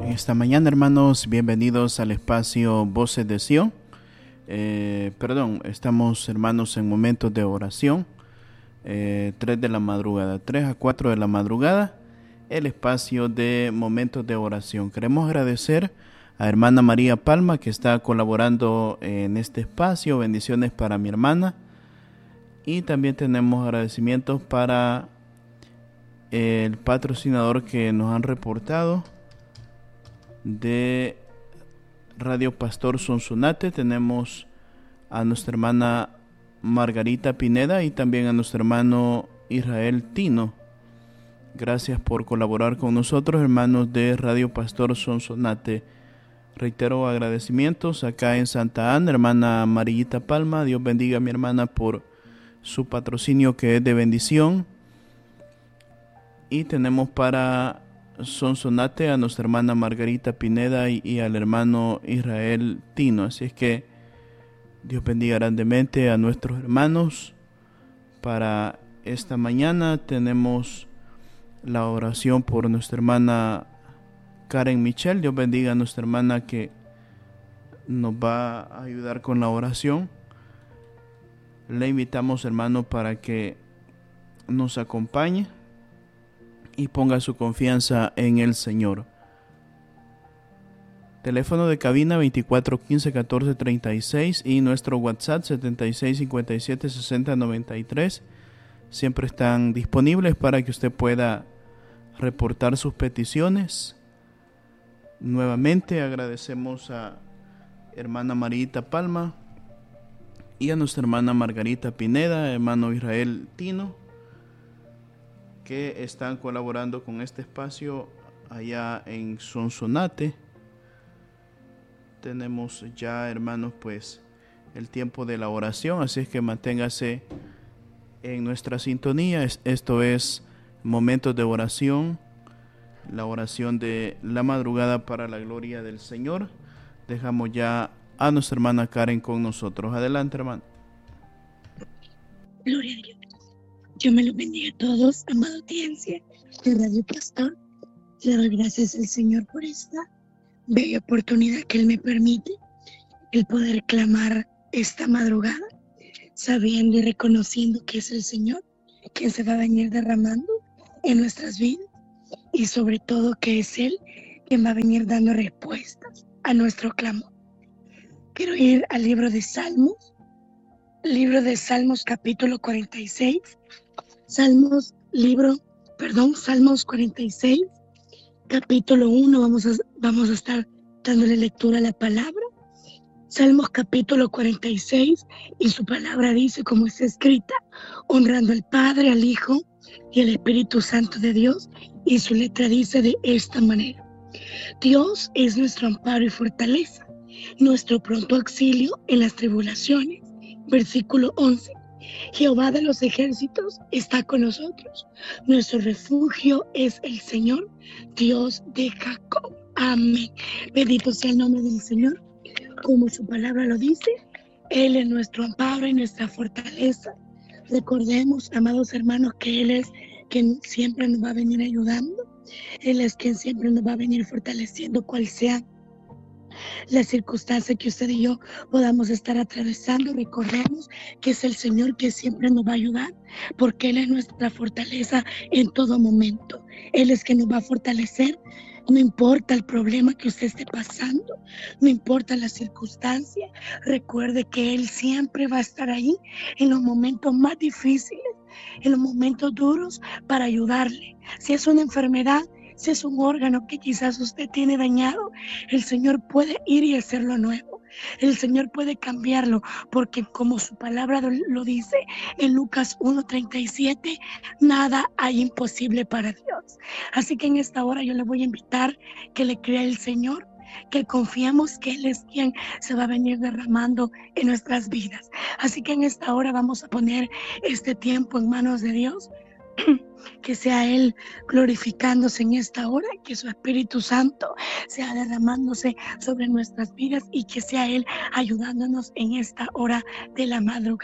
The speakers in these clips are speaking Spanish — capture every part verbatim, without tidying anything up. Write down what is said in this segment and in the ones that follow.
Esta mañana, hermanos, bienvenidos al espacio Voces de Sion. Eh, perdón, estamos, hermanos, en momentos de oración. Eh, tres de la madrugada, tres a cuatro de la madrugada, el espacio de momentos de oración. Queremos agradecer a hermana María Palma, que está colaborando en este espacio. Bendiciones para mi hermana. Y también tenemos agradecimientos para el patrocinador que nos han reportado de Radio Pastor Sonsonate. Tenemos a nuestra hermana Margarita Pineda y también a nuestro hermano Israel Tino. Gracias por colaborar con nosotros, hermanos de Radio Pastor Sonsonate. Reitero agradecimientos acá en Santa Ana, hermana Marillita Palma. Dios bendiga a mi hermana por su patrocinio, que es de bendición. Y tenemos para Sonsonate a nuestra hermana Margarita Pineda y, y al hermano Israel Tino. Así es que Dios bendiga grandemente a nuestros hermanos. Para esta mañana tenemos la oración por nuestra hermana Karen Michel. Dios bendiga a nuestra hermana que nos va a ayudar con la oración. Le invitamos, hermano, para que nos acompañe y ponga su confianza en el Señor. Teléfono de cabina veinticuatro quince catorce treinta y seis y nuestro WhatsApp setenta y seis cincuenta y siete sesenta noventa y tres. Siempre están disponibles para que usted pueda reportar sus peticiones. Nuevamente agradecemos a hermana Marita Palma y a nuestra hermana Margarita Pineda, hermano Israel Tino, que están colaborando con este espacio allá en Sonsonate. Tenemos ya, hermanos, pues el tiempo de la oración, así es que manténgase en nuestra sintonía. Esto es Momentos de Oración, la oración de la madrugada para la gloria del Señor. Dejamos ya a nuestra hermana Karen con nosotros. Adelante, hermano. Gloria a Dios. Yo me lo bendiga a todos, amada audiencia de Radio Pastor. Le doy gracias al Señor por esta bella oportunidad que Él me permite, el poder clamar esta madrugada, sabiendo y reconociendo que es el Señor quien se va a venir derramando en nuestras vidas, y sobre todo que es Él quien va a venir dando respuestas a nuestro clamor. Quiero ir al libro de Salmos, libro de Salmos capítulo cuarenta y seis. Salmos, libro, perdón, Salmos cuarenta y seis, capítulo uno, vamos a, vamos a estar dándole lectura a la palabra. Salmos capítulo cuarenta y seis, y su palabra dice, como está escrita, honrando al Padre, al Hijo y al Espíritu Santo de Dios, y su letra dice de esta manera: Dios es nuestro amparo y fortaleza, nuestro pronto auxilio en las tribulaciones. Versículo once. Jehová de los ejércitos está con nosotros. Nuestro refugio es el Señor, Dios de Jacob. Amén. Bendito sea el nombre del Señor. Como su palabra lo dice, Él es nuestro amparo y nuestra fortaleza. Recordemos, amados hermanos, que Él es quien siempre nos va a venir ayudando. Él es quien siempre nos va a venir fortaleciendo, cual sea la circunstancia que usted y yo podamos estar atravesando. Recordemos que es el Señor que siempre nos va a ayudar, porque Él es nuestra fortaleza en todo momento. Él es quien nos va a fortalecer. No importa el problema que usted esté pasando, no importa la circunstancia, recuerde que Él siempre va a estar ahí en los momentos más difíciles, en los momentos duros, para ayudarle. Si es una enfermedad, si es un órgano que quizás usted tiene dañado, el Señor puede ir y hacerlo nuevo. El Señor puede cambiarlo, porque como su palabra lo dice en Lucas uno treinta y siete, nada hay imposible para Dios. Así que en esta hora yo le voy a invitar que le crea al Señor, que confiemos que Él es quien se va a venir derramando en nuestras vidas. Así que en esta hora vamos a poner este tiempo en manos de Dios. Que sea Él glorificándose en esta hora, que su Espíritu Santo sea derramándose sobre nuestras vidas y que sea Él ayudándonos en esta hora de la madrugada.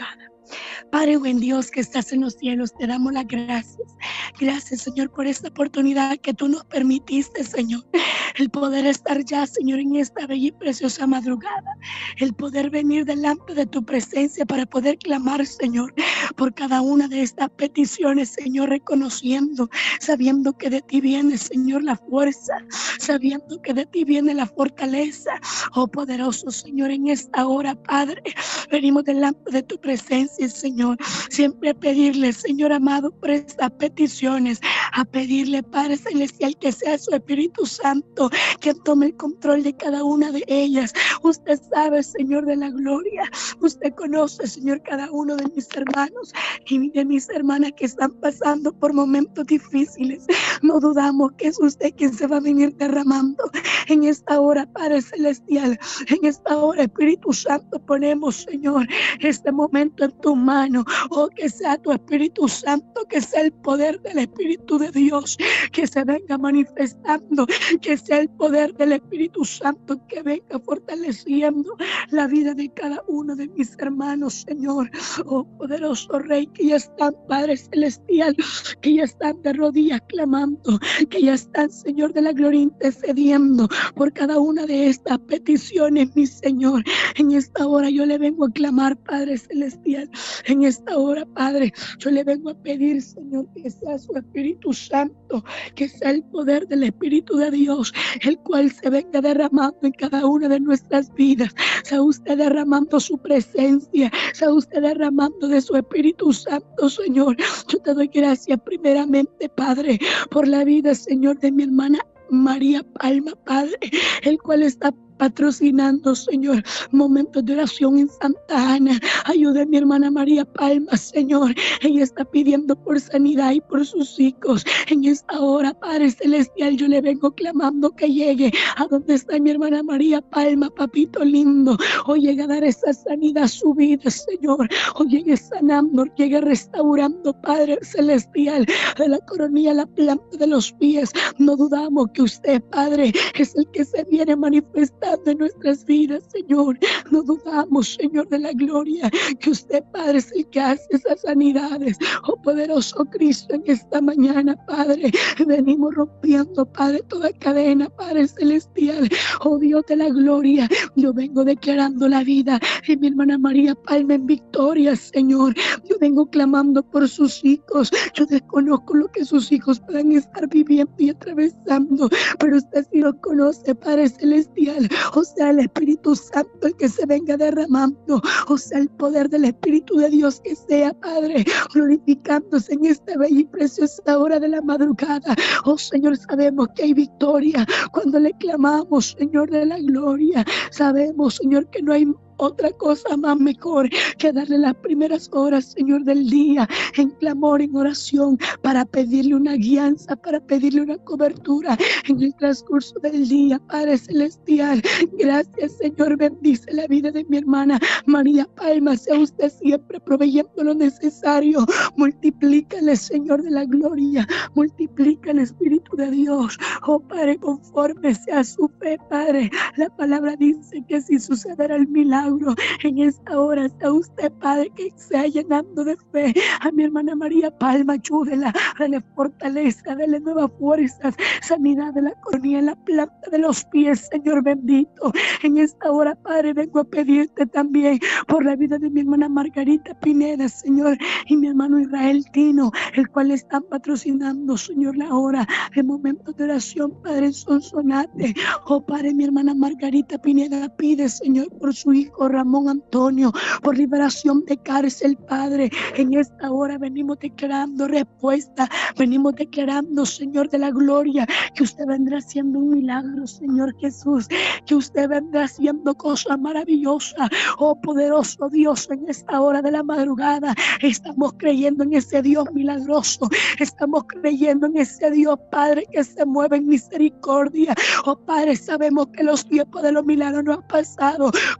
Padre buen Dios que estás en los cielos, te damos las gracias. Gracias, Señor, por esta oportunidad que tú nos permitiste, Señor. El poder estar ya, Señor, en esta bella y preciosa madrugada. El poder venir delante de tu presencia para poder clamar, Señor, por cada una de estas peticiones, Señor, reconociendo, sabiendo que de ti viene, Señor, la fuerza, sabiendo que de ti viene la fortaleza. Oh poderoso Señor, en esta hora, Padre, venimos delante de tu presencia, Señor, siempre a pedirle, Señor amado, por estas peticiones, a pedirle, Padre Celestial, que sea su Espíritu Santo quien tome el control de cada una de ellas. Usted sabe, Señor de la gloria, usted conoce, Señor, cada uno de mis hermanos y de mis hermanas que están pasando por momentos difíciles. No dudamos que es usted quien se va a venir derramando en esta hora, Padre Celestial. En esta hora, Espíritu Santo, ponemos, Señor, este momento en tu mano. Oh, que sea tu Espíritu Santo, que sea el poder del Espíritu de Dios, que se venga manifestando, que sea el poder del Espíritu Santo que venga fortaleciendo la vida de cada uno de mis hermanos, Señor. Oh, poderoso Rey, que ya están, Padre Celestial, que ya están de rodillas clamando, que ya están, Señor de la gloria, intercediendo por cada una de estas peticiones, mi Señor. En esta hora yo le vengo a clamar, Padre Celestial. En esta hora, Padre, yo le vengo a pedir, Señor, que sea su Espíritu Santo, que sea el poder del Espíritu de Dios, el cual se venga derramando en cada una de nuestras vidas. Sea usted derramando su presencia, sea usted derramando de su Espíritu Santo, Señor. Yo te doy gracias primeramente, Padre, por la vida, Señor, de mi hermana María Palma, Padre, el cual está patrocinando, Señor, momentos de oración en Santa Ana. Ayude a mi hermana María Palma, Señor. Ella está pidiendo por sanidad y por sus hijos. En esta hora, Padre Celestial, yo le vengo clamando que llegue a donde está mi hermana María Palma, papito lindo. O llegue a dar esa sanidad a su vida, Señor. O llegue sanando, llegue restaurando, Padre Celestial, de la coronilla a la planta de los pies. No dudamos que usted, Padre, es el que se viene manifestando en nuestras vidas, Señor. No dudamos, Señor de la gloria, que usted, Padre, es el que hace esas sanidades. Oh poderoso Cristo, en esta mañana, Padre, venimos rompiendo, Padre, toda cadena, Padre Celestial. Oh Dios de la gloria, yo vengo declarando la vida de mi hermana María Palma en victoria, Señor. Yo vengo clamando por sus hijos. Yo desconozco lo que sus hijos puedan estar viviendo y atravesando, pero usted sí lo conoce, Padre Celestial. O sea, el Espíritu Santo el que se venga derramando, o sea, el poder del Espíritu de Dios que sea, Padre, glorificándose en esta bella y preciosa hora de la madrugada. Oh Señor, sabemos que hay victoria cuando le clamamos, Señor de la gloria. Sabemos, Señor, que no hay otra cosa más mejor que darle las primeras horas, Señor, del día en clamor, en oración, para pedirle una guianza, para pedirle una cobertura en el transcurso del día, Padre Celestial. Gracias, Señor, bendice la vida de mi hermana María Palma. Sea usted siempre proveyendo lo necesario. Multiplícale, Señor de la gloria, multiplica el Espíritu de Dios. Oh Padre, conforme sea su fe, Padre. La palabra dice que si sucederá el milagro en esta hora, está usted, Padre, que sea llenando de fe a mi hermana María Palma. Ayúdela, dale fortaleza, dale nuevas fuerzas, sanidad de la coronilla, la planta de los pies, Señor bendito. En esta hora, Padre, vengo a pedirte también por la vida de mi hermana Margarita Pineda, Señor, y mi hermano Israel Tino, el cual están patrocinando, Señor, la hora de momentos de oración, Padre Sonsonate. Oh Padre, mi hermana Margarita Pineda pide, Señor, por su hijo Ramón Antonio, por liberación de cárcel, Padre. En esta hora venimos declarando respuesta, venimos declarando, Señor de la gloria, que usted vendrá haciendo un milagro, Señor Jesús, que usted vendrá haciendo cosas maravillosas. Oh poderoso Dios, en esta hora de la madrugada estamos creyendo en ese Dios milagroso, estamos creyendo en ese Dios, Padre, que se mueve en misericordia. Oh Padre, sabemos que los tiempos de los milagros no han pasado, como tu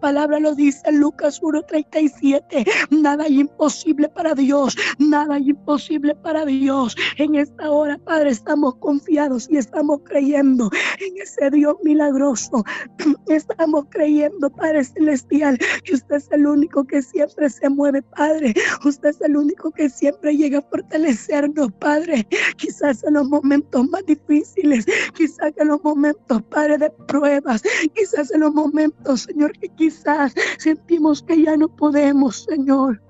palabra lo dice en Lucas uno treinta y siete. Nada es imposible para Dios, nada es imposible para Dios. En esta hora, Padre, estamos confiados y estamos creyendo en ese Dios milagroso. Estamos creyendo, Padre Celestial, que usted es el único que siempre se mueve, Padre. Usted es el único que siempre llega a fortalecernos, Padre. Quizás en los momentos más difíciles, quizás en los momentos, Padre, de pruebas, quizás en los momentos, Señor, que quizás sentimos que ya no podemos, Señor.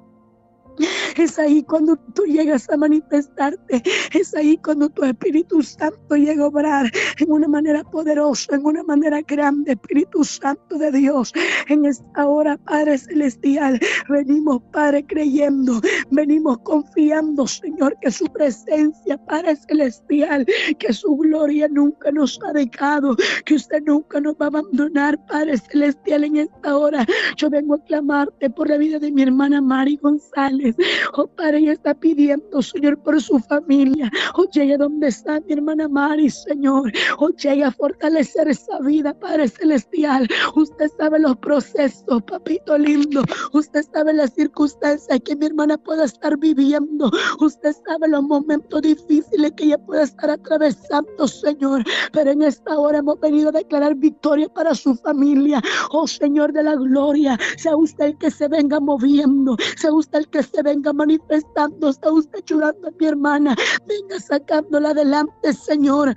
Es ahí cuando tú llegas a manifestarte. Es ahí cuando tu Espíritu Santo llega a obrar en una manera poderosa, en una manera grande. Espíritu Santo de Dios, en esta hora, Padre Celestial, venimos, Padre, creyendo, venimos confiando, Señor, que su presencia, Padre Celestial, que su gloria nunca nos ha dejado, que usted nunca nos va a abandonar, Padre Celestial. En esta hora yo vengo a clamarte por la vida de mi hermana Mari González. Oh, Padre, ella está pidiendo, Señor, por su familia. Oh, llegue donde está mi hermana Mari, Señor. Oh, llegue a fortalecer esa vida, Padre Celestial. Usted sabe los procesos, papito lindo. Usted sabe las circunstancias que mi hermana pueda estar viviendo. Usted sabe los momentos difíciles que ella pueda estar atravesando, Señor. Pero en esta hora hemos venido a declarar victoria para su familia. Oh, Señor de la gloria, sea usted el que se venga moviendo, sea usted el que se venga manifestando, sea usted ayudando a mi hermana, venga sacándola adelante, Señor.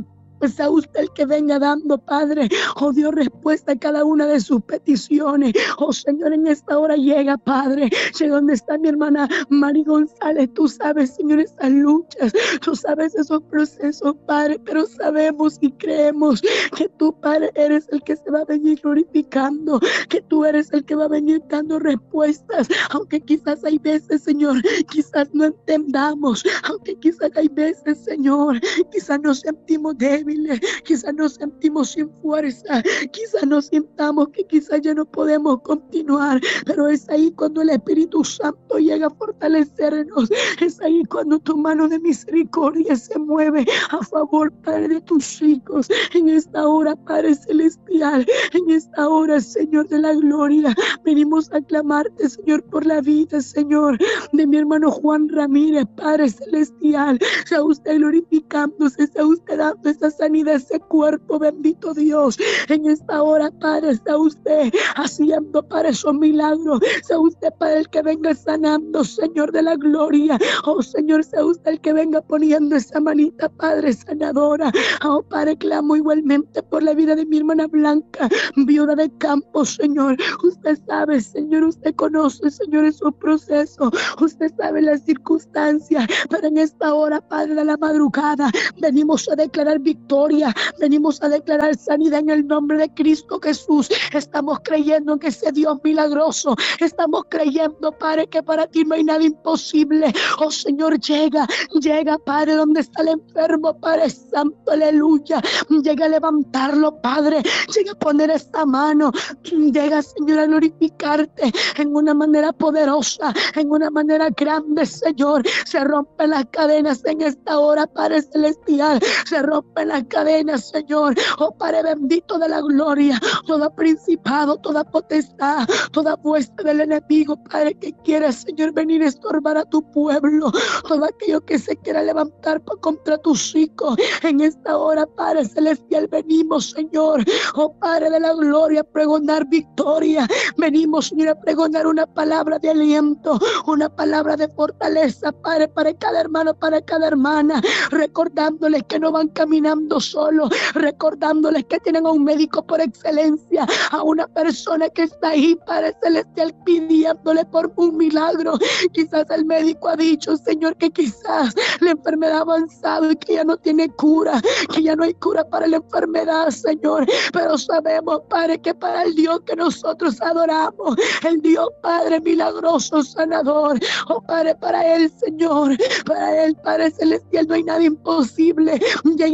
Sea usted el que venga dando, Padre, oh Dios, respuesta a cada una de sus peticiones. Oh Señor, en esta hora llega, Padre, llega donde está mi hermana Mari González. Tú sabes, Señor, esas luchas, tú sabes esos procesos, Padre, pero sabemos y creemos que tú, Padre, eres el que se va a venir glorificando, que tú eres el que va a venir dando respuestas, aunque quizás hay veces, Señor, quizás no entendamos, aunque quizás hay veces, Señor, quizás nos sentimos débiles, quizás nos sentimos sin fuerza, quizás nos sintamos que quizás ya no podemos continuar, pero es ahí cuando el Espíritu Santo llega a fortalecernos. Es ahí cuando tu mano de misericordia se mueve a favor, Padre, de tus hijos. En esta hora, Padre Celestial, en esta hora, Señor de la gloria, venimos a clamarte, Señor, por la vida, Señor, de mi hermano Juan Ramírez, Padre Celestial. Sea usted glorificándose, sea usted dando esa sanidad, ese cuerpo, bendito Dios. En esta hora, Padre, sea usted haciendo, Padre, esos milagros. Sea usted, Padre, el que venga sanando, Señor de la gloria. Oh, Señor, sea usted el que venga poniendo esa manita, Padre, sanadora. Oh, Padre, clamo igualmente por la vida de mi hermana Blanca, viuda de campo, Señor. Usted sabe, Señor, usted conoce, Señor, esos procesos. Usted sabe las circunstancias, pero en esta hora, Padre, de la madrugada, venimos a declarar victoria, venimos a declarar sanidad en el nombre de Cristo Jesús. Estamos creyendo que ese Dios milagroso, estamos creyendo, Padre, que para ti no hay nada imposible. Oh Señor, llega, llega, Padre, donde está el enfermo, Padre Santo, aleluya. Llega a levantarlo, Padre, llega a poner esta mano, llega, Señor, a glorificarte en una manera poderosa, en una manera grande, Señor. Se rompen las cadenas en esta hora, Padre Celestial, se rompen las cadenas, Señor. Oh Padre bendito de la gloria, todo principado, toda potestad, toda vuestra del enemigo, Padre, que quiera, Señor, venir a estorbar a tu pueblo, todo aquello que se quiera levantar contra tus hijos, en esta hora, Padre Celestial, venimos, Señor, oh Padre de la gloria, a pregonar victoria. Venimos, Señor, a pregonar una palabra de aliento, una palabra de fortaleza, Padre, para cada hermano, para cada hermana, recordándoles que no van caminando solos, recordándoles que tienen a un médico por excelencia, a una persona que está ahí, Padre Celestial, pidiéndole por un milagro. Quizás el médico ha dicho, Señor, que quizás la enfermedad ha avanzado y que ya no tiene cura, que ya no hay cura para la enfermedad, Señor, pero sabemos, Padre, que para el Dios que nosotros adoramos, el Dios, Padre milagroso, sanador, oh Padre, para Él, Señor, para Él, Padre Celestial, no hay nada imposible. Llegue a restaurar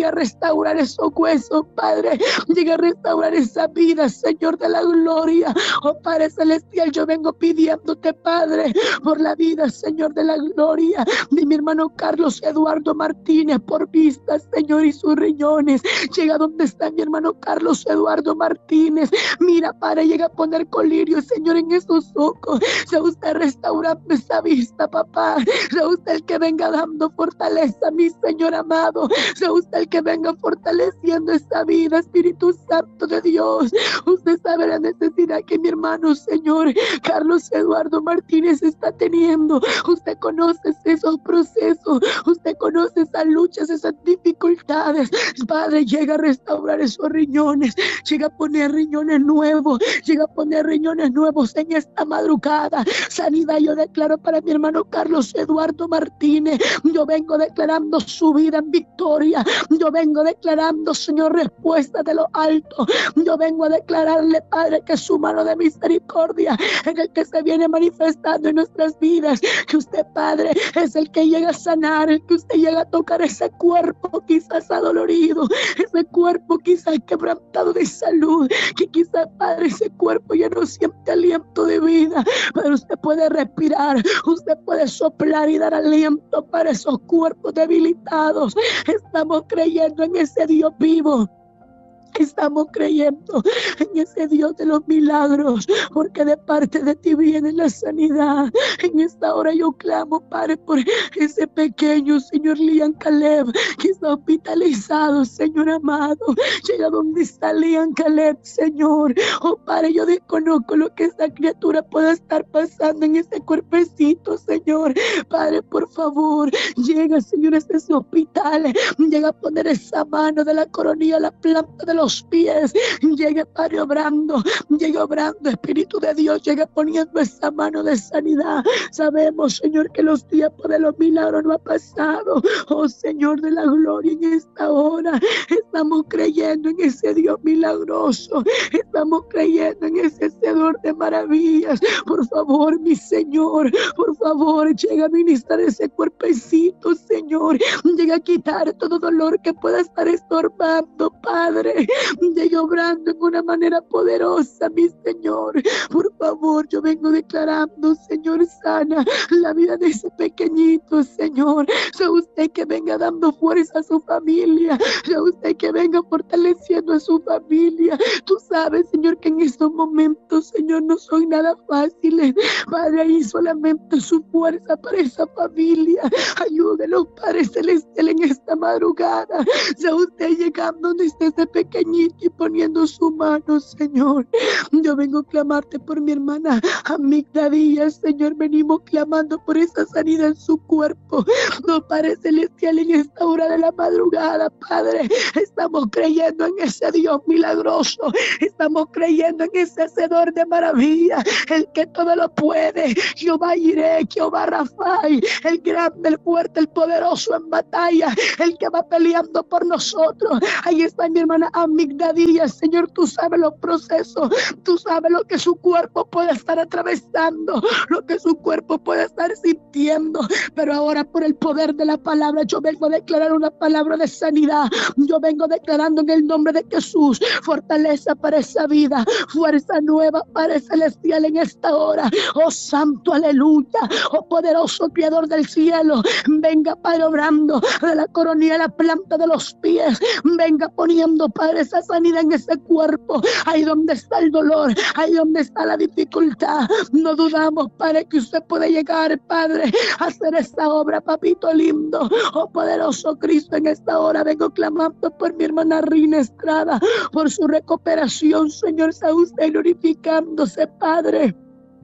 restaurar esos huesos, Padre. Llega a restaurar esa vida, Señor de la gloria. Oh Padre celestial, yo vengo pidiéndote, Padre, por la vida, Señor de la gloria, de mi hermano Carlos Eduardo Martínez, por vistas, Señor, y sus riñones. Llega donde está mi hermano Carlos Eduardo Martínez. Mira, Padre, llega a poner colirio, Señor, en esos ojos. Sea usted restaurando esa vista, papá. Sea usted el que venga dando fortaleza, mi Señor amado. Sea usted el que venga fortaleciendo esa vida, Espíritu Santo de Dios. Usted sabe la necesidad que mi hermano, Señor, Carlos Eduardo Martínez está teniendo. Usted conoce esos procesos. Usted conoce esas luchas, esas dificultades. Padre, llega a restaurar esos riñones. Llega a poner riñones nuevos. Llega a poner riñones nuevos en esta madrugada. Sanidad yo declaro para mi hermano Carlos Eduardo Martínez. Yo vengo declarando su vida en victoria. Yo vengo declarando, Señor, respuesta de lo alto. Yo vengo a declararle, Padre, que su mano de misericordia en el que se viene manifestando en nuestras vidas. Que usted, Padre, es el que llega a sanar, el que usted llega a tocar ese cuerpo quizás adolorido, ese cuerpo quizás quebrantado de salud, que quizás, Padre, ese cuerpo ya no siente aliento de vida, pero usted puede respirar, usted puede soplar y dar aliento para esos cuerpos debilitados. Estamos creyendo en ese Dios vivo. Estamos creyendo en ese Dios de los milagros, porque de parte de ti viene la sanidad. En esta hora yo clamo, Padre, por ese pequeño, Señor Liam Caleb, que está hospitalizado, Señor amado. Llega donde está Liam Caleb, Señor. Oh, Padre, yo desconozco lo que esta criatura pueda estar pasando en ese cuerpecito, Señor. Padre, por favor, llega, Señor, a ese hospital. Llega a poner esa mano de la coronilla a la planta de los los pies, llegue, Padre, obrando, llegue obrando, Espíritu de Dios, llegue poniendo esa mano de sanidad. Sabemos, Señor, que los tiempos de los milagros no han pasado. Oh, Señor de la gloria, en esta hora estamos creyendo en ese Dios milagroso, estamos creyendo en ese Hacedor de maravillas. Por favor, mi Señor, por favor, llega a ministrar ese cuerpecito, Señor, llega a quitar todo dolor que pueda estar estorbando, Padre. Llegue obrando en una manera poderosa, mi Señor. Por favor, yo vengo declarando, Señor, sana la vida de ese pequeñito, Señor. Sea usted que venga dando fuerza a su familia. Sea usted que venga fortaleciendo a su familia. Tú sabes, Señor, que en estos momentos, Señor, no son nada fáciles. Padre, ahí solamente su fuerza para esa familia. Ayúdelo, Padre Celestial, en esta madrugada. Sea usted llegando donde esté ese pequeñito y poniendo su mano, Señor. Yo vengo a clamarte por mi hermana Amigda Díaz, Señor. Venimos clamando por esa sanidad en su cuerpo. No, Padre Celestial, en esta hora de la madrugada, Padre, estamos creyendo en ese Dios milagroso. Estamos creyendo en ese Hacedor de maravilla, el que todo lo puede. Jehová Jireh, Jehová Rafael, el grande, el fuerte, el poderoso en batalla, el que va peleando por nosotros. Ahí está mi hermana Amigda Díaz, Señor. Tú sabes los procesos, tú sabes lo que su cuerpo puede estar atravesando, lo que su cuerpo puede estar sintiendo, pero ahora por el poder de la palabra yo vengo a declarar una palabra de sanidad. Yo vengo declarando en el nombre de Jesús fortaleza para esa vida, fuerza nueva para el celestial en esta hora. Oh santo, aleluya. Oh poderoso Creador del cielo, venga, Padre, obrando de la coronilla a la planta de los pies. Venga poniendo, Padre, esa sanidad en ese cuerpo, ahí donde está el dolor, ahí donde está la dificultad. No dudamos, Padre, que usted puede llegar, Padre, a hacer esta obra, papito lindo. Oh poderoso Cristo, en esta hora vengo clamando por mi hermana Rina Estrada, por su recuperación, Señor. Sea usted glorificándose, Padre.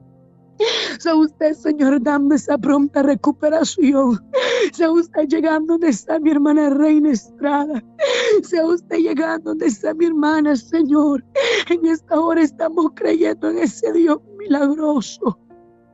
Sea usted, Señor, dando esa pronta recuperación. Sea usted llegando donde está mi hermana Reina Estrada. Sea usted llegando donde está mi hermana, Señor. En esta hora estamos creyendo en ese Dios milagroso.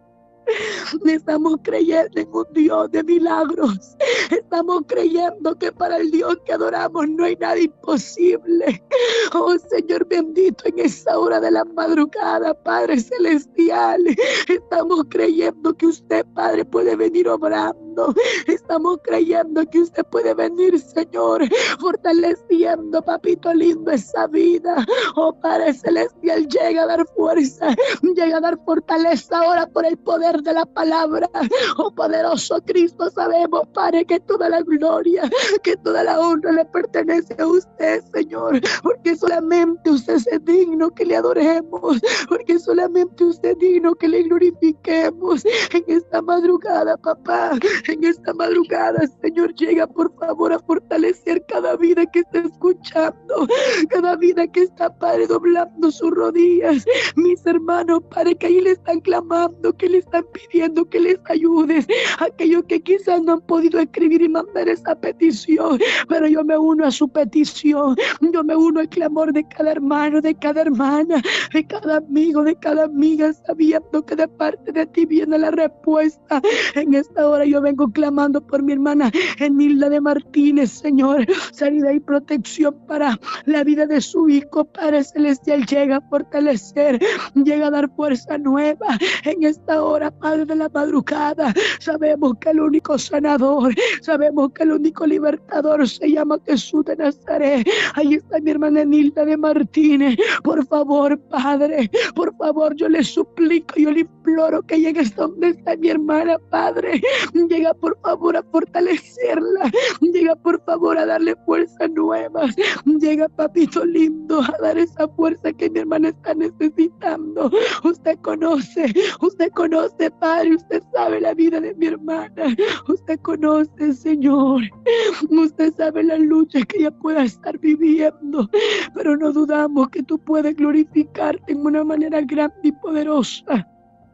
Estamos creyendo en un Dios de milagros. Estamos creyendo que para el Dios que adoramos no hay nada imposible. Oh Señor bendito, en esta hora de la madrugada, Padre celestial, estamos creyendo que usted, Padre, puede venir obrando. Estamos creyendo que usted puede venir, Señor, fortaleciendo, papito lindo, esa vida. Oh Padre celestial, llega a dar fuerza, llega a dar fortaleza ahora por el poder de la palabra. Oh poderoso Cristo, sabemos, Padre, que toda la gloria, que toda la honra le pertenece a usted, Señor, porque solamente usted es digno que le adoremos, porque solamente usted es digno que le glorifiquemos. En esta madrugada, papá, en esta madrugada, Señor, llega por favor a fortalecer cada vida que está escuchando, cada vida que está, Padre, doblando sus rodillas. Mis hermanos, Padre, que ahí le están clamando, que le están pidiendo que les ayudes, aquellos que quizás no han podido escribir y mandar esa petición, pero yo me uno a su petición, yo me uno al clamor de cada hermano, de cada hermana, de cada amigo, de cada amiga, sabiendo que de parte de ti viene la respuesta. En esta hora yo vengo clamando por mi hermana Enilda de Martínez, Señor, sanidad y protección para la vida de su hijo, Padre celestial, llega a fortalecer, llega a dar fuerza nueva en esta hora, Padre de la madrugada. Sabemos que el único sanador, sabemos que el único libertador se llama Jesús de Nazaret. Ahí está mi hermana Enilda de Martínez. Por favor, Padre, por favor, yo le suplico, yo le imploro que llegues donde está mi hermana, Padre. Llega por favor a fortalecerla, llega por favor a darle fuerzas nuevas, llega, papito lindo, a dar esa fuerza que mi hermana está necesitando. Usted conoce, usted conoce, Padre, usted sabe la vida de mi hermana, usted conoce, Señor, usted sabe la lucha que ella pueda estar viviendo, pero no dudamos que tú puedes glorificarte en una manera grande y poderosa.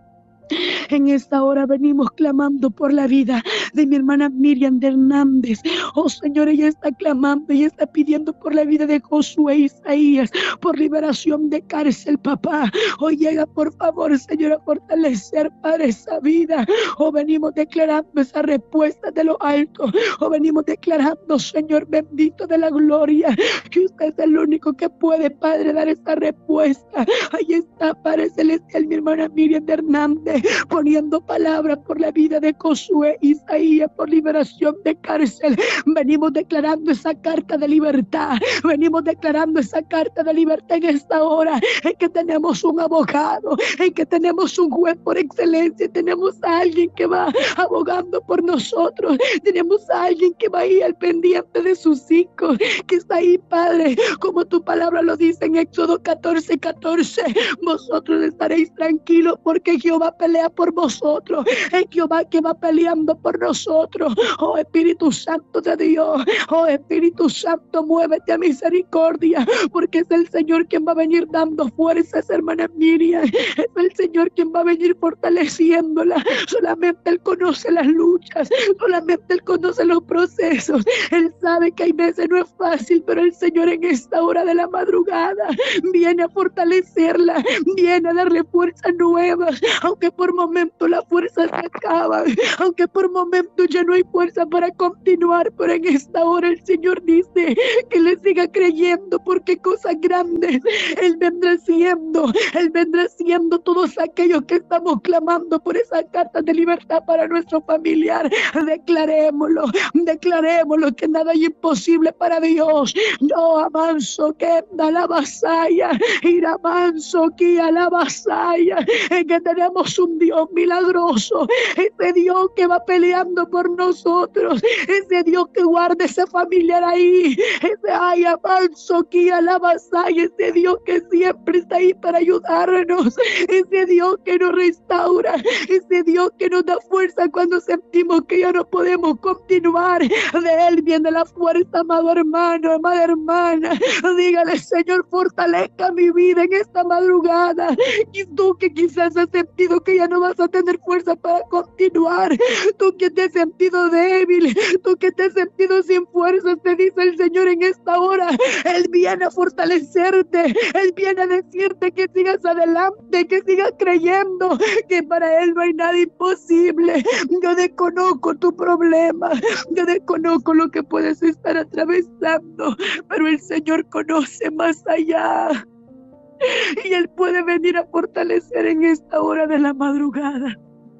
En esta hora venimos clamando por la vida de mi hermana Miriam de Hernández. Oh Señor, ella está clamando, ella está pidiendo por la vida de Josué Isaías, por liberación de cárcel, papá. Hoy llega por favor, Señor, a fortalecer, Padre, esa vida. O venimos declarando esa respuesta de lo alto. O venimos declarando, Señor bendito de la gloria, que usted es el único que puede, Padre, dar esa respuesta. Ahí está, Padre celestial, mi hermana Miriam de Hernández, poniendo palabras por la vida de Josué Isaías, por liberación de cárcel. Venimos declarando esa carta de libertad, venimos declarando esa carta de libertad en esta hora, en que tenemos un abogado, en que tenemos un juez por excelencia, tenemos a alguien que va abogando por nosotros, tenemos a alguien que va ahí al pendiente de sus hijos, que está ahí, Padre, como tu palabra lo dice en Éxodo catorce, catorce, vosotros estaréis tranquilos porque Jehová pelea por vosotros, es Jehová que va peleando por nosotros. Oh Espíritu Santo de Dios, oh Espíritu Santo, muévete a misericordia, porque es el Señor quien va a venir dando fuerzas, hermana Miriam, es el Señor quien va a venir fortaleciéndola. Solamente Él conoce las luchas, solamente Él conoce los procesos, Él sabe que hay veces no es fácil, pero el Señor en esta hora de la madrugada viene a fortalecerla, viene a darle fuerzas nuevas, aunque por momentos la fuerza se acaba, aunque por momentos ya no hay fuerza para continuar, pero en esta hora el Señor dice que le siga creyendo, porque cosas grandes Él vendrá haciendo, Él vendrá haciendo. Todos aquellos que estamos clamando por esa carta de libertad para nuestro familiar, declarémoslo, declarémoslo, que nada es imposible para Dios. No avanzo que da la vasalla, ir avanzo que a la vasalla, en que tenemos un Dios milagroso, ese Dios que va peleando por nosotros, ese Dios que guarda ese familiar ahí, ese ay avanzo que a la vasalla, ese Dios que siempre está ahí para ayudarnos, ese Dios que nos restaura, ese Dios que nos da fuerza cuando sentimos que ya no podemos continuar. De Él viene la fuerza, amado hermano, amada hermana. Dígale, Señor, fortalezca mi vida en esta madrugada. Y tú que quizás has sentido que que ya no vas a tener fuerza para continuar. Tú que te has sentido débil, tú que te has sentido sin fuerzas, te dice el Señor en esta hora. Él viene a fortalecerte, Él viene a decirte que sigas adelante, que sigas creyendo, que para Él no hay nada imposible. Yo desconozco tu problema, yo desconozco lo que puedes estar atravesando, pero el Señor conoce más allá. Y Él puede venir a fortalecer en esta hora de la madrugada.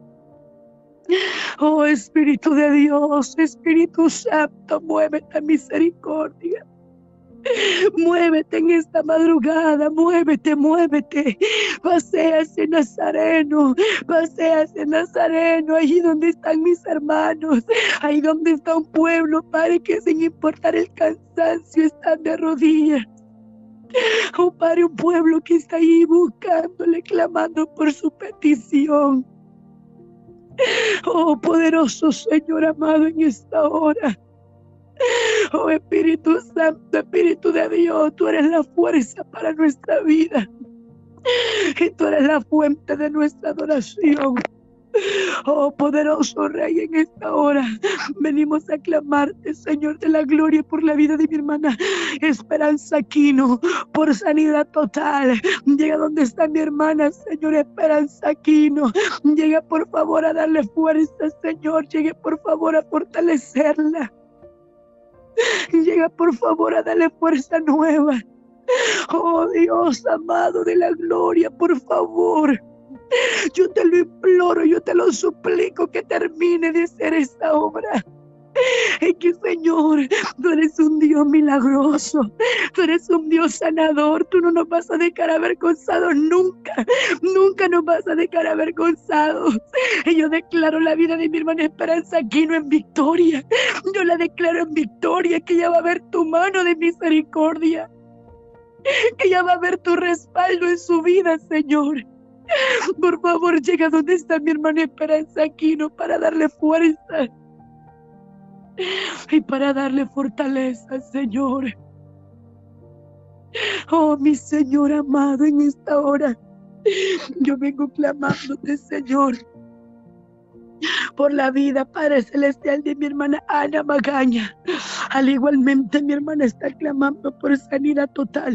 Oh Espíritu de Dios, Espíritu Santo, muévete a misericordia. Muévete en esta madrugada, muévete, muévete. Paséase Nazareno, paséase Nazareno, allí donde están mis hermanos, ahí donde está un pueblo, Padre, que sin importar el cansancio están de rodillas. Oh Padre, un pueblo que está ahí buscándole, clamando por su petición. Oh poderoso Señor amado, en esta hora. Oh Espíritu Santo, Espíritu de Dios, tú eres la fuerza para nuestra vida. Y tú eres la fuente de nuestra adoración. Oh poderoso Rey, en esta hora venimos a clamarte, Señor de la gloria, por la vida de mi hermana Esperanza Aquino, por sanidad total. Llega donde está mi hermana, Señor Esperanza Aquino. Llega por favor a darle fuerza, Señor. Llegue por favor a fortalecerla. Llega por favor a darle fuerza nueva. Oh Dios amado de la gloria, por favor. Yo te lo imploro, yo te lo suplico que termine de hacer esta obra. Es que Señor, tú eres un Dios milagroso, tú eres un Dios sanador, tú no nos vas a dejar avergonzados nunca, nunca nos vas a dejar avergonzados. Y yo declaro la vida de mi hermana Esperanza Aquino en victoria, yo la declaro en victoria, que ya va a ver tu mano de misericordia, que ya va a ver tu respaldo en su vida, Señor. Por favor, llega donde está mi hermana Esperanza Aquino para darle fuerza y para darle fortaleza, Señor. Oh, mi Señor amado, en esta hora yo vengo clamándote, Señor, por la vida, Padre Celestial, de mi hermana Ana Magaña. Al igualmente mi hermana está clamando por sanidad total.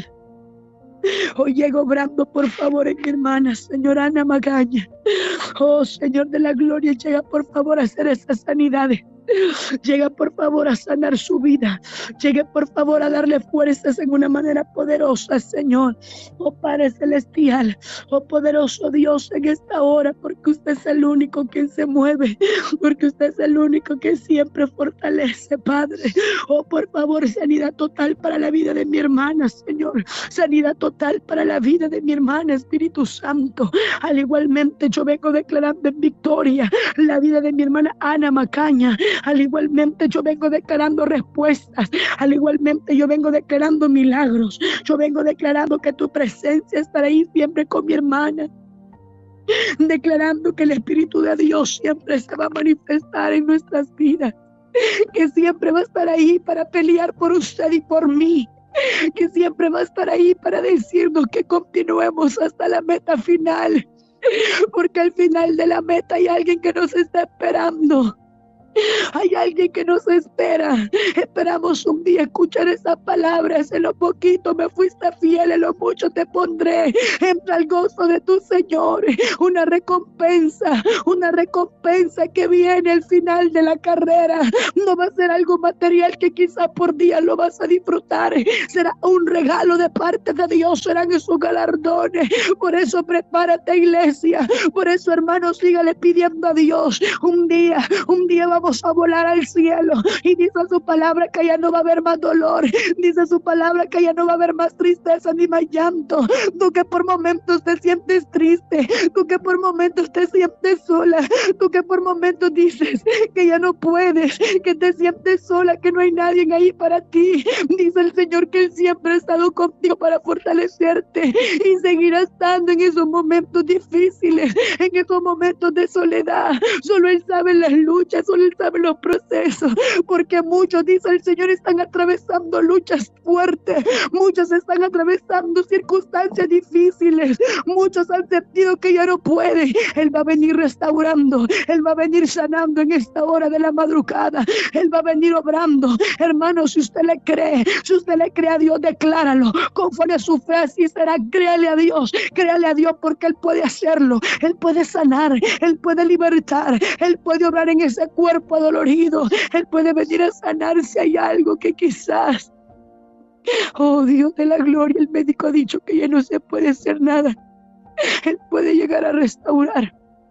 Hoy llego obrando por favor en mi hermana, Señor Ana Magaña. Oh Señor de la gloria, llega por favor a hacer esas sanidades. Llega por favor a sanar su vida. Llegue por favor a darle fuerzas en una manera poderosa, Señor. Oh Padre Celestial, oh poderoso Dios, en esta hora, porque usted es el único quien se mueve, porque usted es el único que siempre fortalece, Padre. Oh, por favor, sanidad total para la vida de mi hermana, Señor. Sanidad total para la vida de mi hermana, Espíritu Santo. Al igualmente yo vengo declarando en victoria la vida de mi hermana Ana Magaña. Al igualmente yo vengo declarando respuestas. Al igualmente yo vengo declarando milagros. Yo vengo declarando que tu presencia estará ahí siempre con mi hermana. Declarando que el Espíritu de Dios siempre se va a manifestar en nuestras vidas. Que siempre va a estar ahí para pelear por usted y por mí. Que siempre va a estar ahí para decirnos que continuemos hasta la meta final. Porque al final de la meta hay alguien que nos está esperando. Hay alguien que nos espera. Esperamos un día escuchar esas palabras. En lo poquito me fuiste fiel, en lo mucho te pondré. Entra al gozo de tu Señor. Una recompensa, una recompensa que viene al final de la carrera. No va a ser algo material que quizá por día lo vas a disfrutar. Será un regalo de parte de Dios. Serán esos galardones. Por eso prepárate, iglesia. Por eso, hermanos, sígale pidiendo a Dios. Un día, un día vamos a volar al cielo, y dice su palabra que ya no va a haber más dolor, dice su palabra que ya no va a haber más tristeza ni más llanto. Tú que por momentos te sientes triste, tú que por momentos te sientes sola, tú que por momentos dices que ya no puedes, que te sientes sola, que no hay nadie ahí para ti, dice el Señor que Él siempre ha estado contigo para fortalecerte y seguirá estando en esos momentos difíciles, en esos momentos de soledad. Solo Él sabe las luchas, solo Él sabe los procesos, porque muchos, dice el Señor, están atravesando luchas fuertes, muchos están atravesando circunstancias difíciles, muchos han sentido que ya no pueden. Él va a venir restaurando, Él va a venir sanando en esta hora de la madrugada, Él va a venir obrando. Hermano, si usted le cree, si usted le cree a Dios, decláralo, conforme a su fe así será. Créale a Dios, créale a Dios, porque Él puede hacerlo, Él puede sanar, Él puede libertar, Él puede obrar en ese cuerpo adolorido, Él puede venir a sanar si hay algo que quizás, oh Dios de la gloria, el médico ha dicho que ya no se puede hacer nada. Él puede llegar a restaurar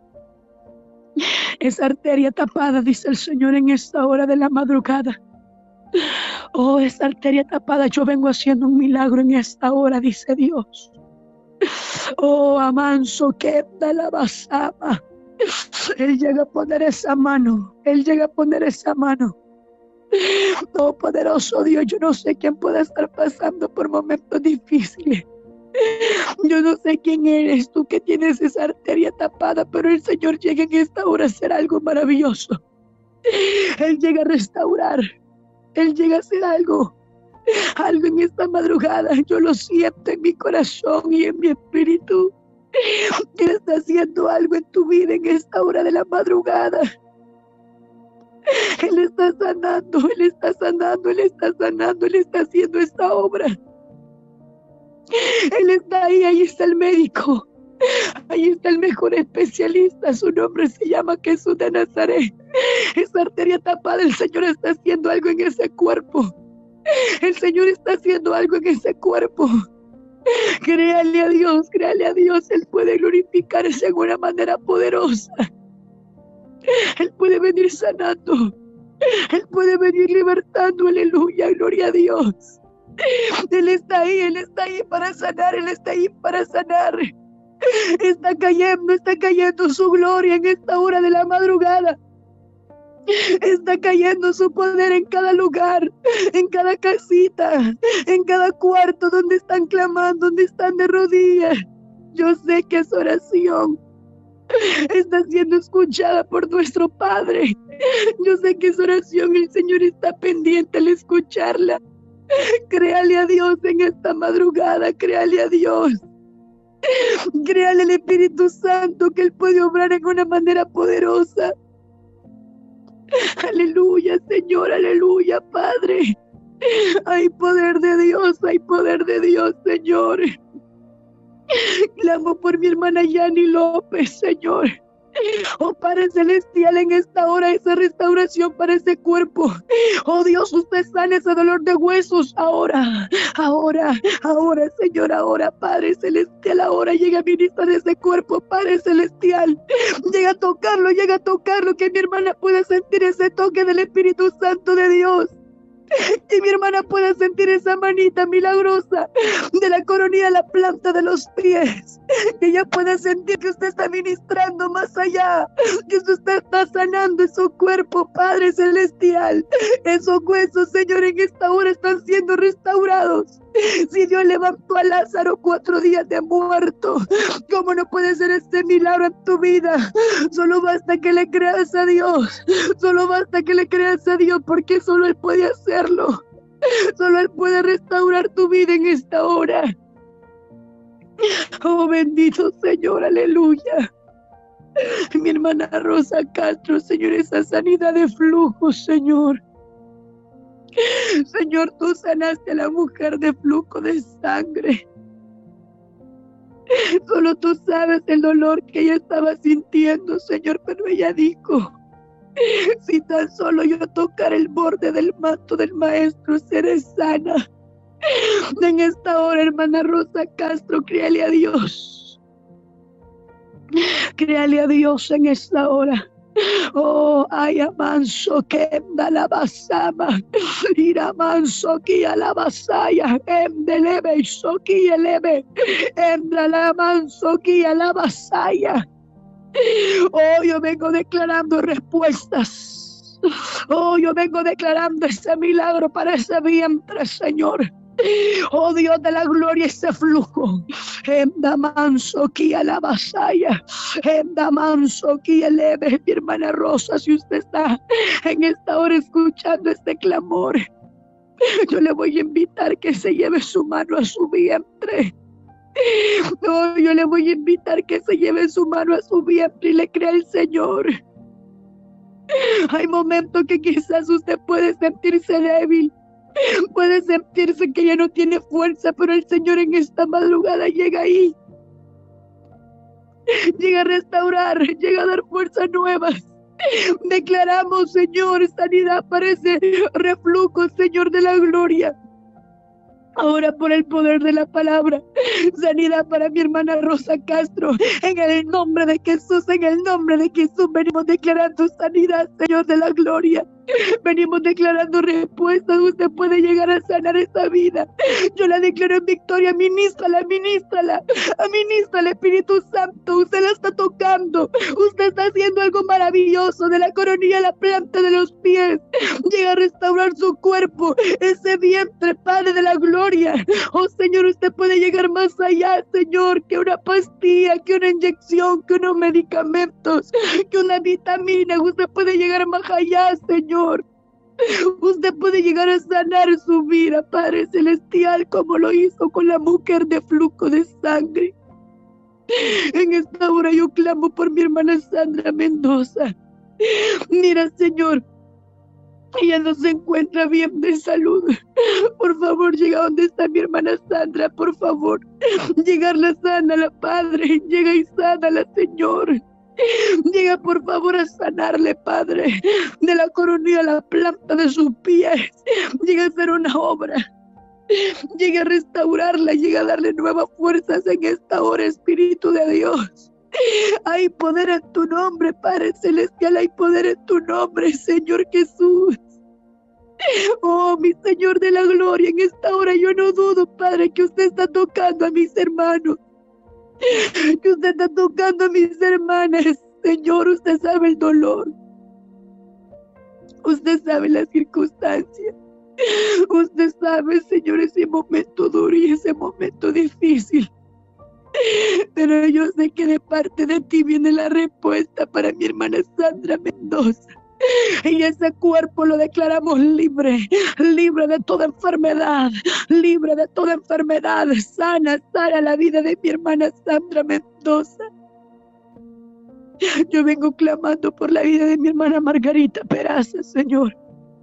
esa arteria tapada, dice el Señor, en esta hora de la madrugada. Oh, esa arteria tapada, yo vengo haciendo un milagro en esta hora, dice Dios. Oh, amanso que da la basama. Él llega a poner esa mano, Él llega a poner esa mano. Oh, poderoso Dios, yo no sé quién puede estar pasando por momentos difíciles. Yo no sé quién eres tú que tienes esa arteria tapada, pero el Señor llega en esta hora a hacer algo maravilloso. Él llega a restaurar, Él llega a hacer algo, algo en esta madrugada. Yo lo siento en mi corazón y en mi espíritu. Él está haciendo algo en tu vida en esta hora de la madrugada. Él está sanando, Él está sanando, Él está sanando, Él está haciendo esta obra. Él está ahí, ahí está el médico, ahí está el mejor especialista, su nombre se llama Jesús de Nazaret. Esa arteria tapada, el Señor está haciendo algo en ese cuerpo, el Señor está haciendo algo en ese cuerpo. Créale a Dios, créale a Dios, Él puede glorificarse de una manera poderosa. Él puede venir sanando, Él puede venir libertando, aleluya, gloria a Dios. Él está ahí, Él está ahí para sanar, Él está ahí para sanar. Está cayendo, está cayendo su gloria en esta hora de la madrugada. Está cayendo su poder en cada lugar, en cada casita, en cada cuarto donde están clamando, donde están de rodillas. Yo sé que esa oración está siendo escuchada por nuestro Padre. Yo sé que esa oración el Señor está pendiente al escucharla. Créale a Dios en esta madrugada, créale a Dios. Créale al Espíritu Santo que Él puede obrar en una manera poderosa. Aleluya, Señor, aleluya, Padre. Hay poder de Dios, hay poder de Dios, Señor. Clamo por mi hermana Yani López, Señor. Oh Padre Celestial, en esta hora esa restauración para ese cuerpo. Oh Dios, usted sana ese dolor de huesos ahora, ahora, ahora, Señor, ahora, Padre Celestial, ahora llega a ministrar ese cuerpo, Padre Celestial. Llega a tocarlo, llega a tocarlo, que mi hermana pueda sentir ese toque del Espíritu Santo de Dios. Que mi hermana pueda sentir esa manita milagrosa de la coronilla a la planta de los pies. Que ella pueda sentir que usted está ministrando más allá. Que usted está sanando en su cuerpo, Padre Celestial. Esos huesos, Señor, en esta hora están siendo restaurados. Si Dios levantó a Lázaro cuatro días de muerto, ¿cómo no puede ser este milagro en tu vida? Solo basta que le creas a Dios. Solo basta que le creas a Dios, porque solo Él puede hacerlo. Solo Él puede restaurar tu vida en esta hora. Oh, bendito Señor, aleluya. Mi hermana Rosa Castro, Señor, esa sanidad de flujo, Señor. Señor, tú sanaste a la mujer de flujo de sangre. Solo tú sabes el dolor que ella estaba sintiendo, Señor, pero ella dijo: si tan solo yo tocar el borde del manto del Maestro, seré sana. En esta hora, hermana Rosa Castro, créale a Dios. Créale a Dios en esta hora. Oh, ay, amanso que da la basama, ira manso que a la basaya, emdelebe soki elebe, endra la manso que a la basaya. Oh, yo vengo declarando respuestas. Oh, yo vengo declarando ese milagro para ese vientre, Señor. Oh Dios de la gloria, ese flujo, Enda manso que a la vasalla. Enda manso que eleve. Mi hermana Rosa, si usted está en esta hora escuchando este clamor, yo le voy a invitar que se lleve su mano a su vientre. No, yo le voy a invitar que se lleve su mano a su vientre y le crea al Señor. Hay momentos que quizás usted puede sentirse débil, puede sentirse que ya no tiene fuerza, pero el Señor en esta madrugada llega ahí. Llega a restaurar, llega a dar fuerzas nuevas. Declaramos, Señor, sanidad para ese reflujo, Señor de la gloria. Ahora por el poder de la palabra, sanidad para mi hermana Rosa Castro, en el nombre de Jesús, en el nombre de Jesús, venimos declarando sanidad, Señor de la gloria. Venimos declarando respuestas. Usted puede llegar a sanar esta vida. Yo la declaro en victoria. Ministrala, ministrala, ministrala, Espíritu Santo. Usted la está tocando. Usted está haciendo algo maravilloso. De la coronilla a la planta de los pies. Llega a restaurar su cuerpo, ese vientre, Padre de la gloria. Oh Señor, usted puede llegar más allá, Señor, que una pastilla, que una inyección, que unos medicamentos, que una vitamina. Usted puede llegar más allá, Señor. Usted puede llegar a sanar su vida, Padre Celestial, como lo hizo con la mujer de flujo de sangre. En esta hora yo clamo por mi hermana Sandra Mendoza. Mira, Señor, ella no se encuentra bien de salud. Por favor, llega donde está mi hermana Sandra, por favor. Llegarla sana, la Padre. Llega y sánala, Señor. Llega por favor a sanarle, Padre, de la coronilla a la planta de sus pies. Llega a hacer una obra. Llega a restaurarla, llega a darle nuevas fuerzas en esta hora, Espíritu de Dios. Hay poder en tu nombre, Padre Celestial, hay poder en tu nombre, Señor Jesús. Oh, mi Señor de la gloria, en esta hora yo no dudo, Padre, que usted está tocando a mis hermanos. Que usted está tocando a mis hermanas, Señor. Usted sabe el dolor, usted sabe las circunstancias, usted sabe, Señor, ese momento duro y ese momento difícil. Pero yo sé que de parte de ti viene la respuesta para mi hermana Sandra Mendoza. Y ese cuerpo lo declaramos libre, libre de toda enfermedad, libre de toda enfermedad. Sana, sana la vida de mi hermana Sandra Mendoza. Yo vengo clamando por la vida de mi hermana Margarita Peraza, Señor.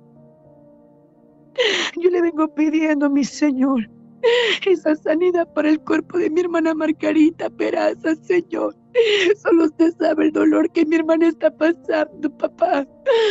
Yo le vengo pidiendo, mi Señor, esa sanidad para el cuerpo de mi hermana Margarita Peraza, Señor. Solo usted sabe el dolor que mi hermana está pasando, papá.